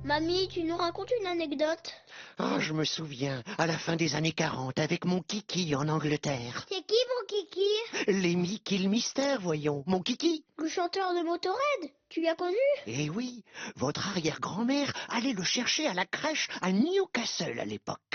Mamie, tu nous racontes une anecdote? Ah, je me souviens, à la fin des années 40, avec mon Kiki en Angleterre. C'est qui mon Kiki? Lemmy Kilmister, voyons, mon Kiki. Le chanteur de Motorhead? Tu l'as connu? Eh oui, votre arrière-grand-mère allait le chercher à la crèche à Newcastle à l'époque.